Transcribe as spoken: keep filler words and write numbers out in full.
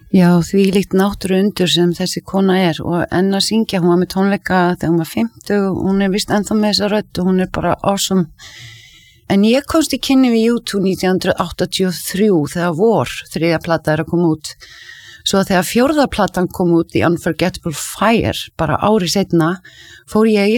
Já, því líkt náttúru undur sem þessi kona er og enn að syngja, hún var með tónleika þegar hún var fimmtug, hún er vist ennþá með þessa rödd og hún er bara awesome. En ég komst í kynni við U tvö nítján áttatíu og þrjú þegar vor, þriðja plata er að koma út. Svo þegar fjórða platan kom út, The Unforgettable Fire, bara ári seinna, fór ég í